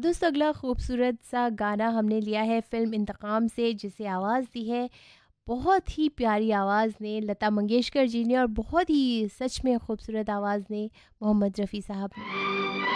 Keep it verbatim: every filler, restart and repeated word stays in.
दोस्तों अगला खूबसूरत सा गाना हमने लिया है फ़िल्म इंतकाम से, जिसे आवाज़ दी है बहुत ही प्यारी आवाज़ ने लता मंगेशकर जी ने, और बहुत ही सच में खूबसूरत आवाज़ ने मोहम्मद रफ़ी साहब ने।